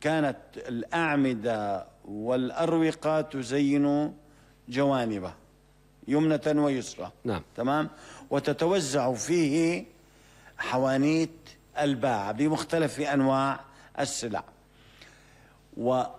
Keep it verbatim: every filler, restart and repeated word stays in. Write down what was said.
كانت الأعمدة والأروقة تزين جوانبه يمنة ويسرى. نعم. تمام. وتتوزع فيه حوانيت الباعة بمختلف أنواع السلع. و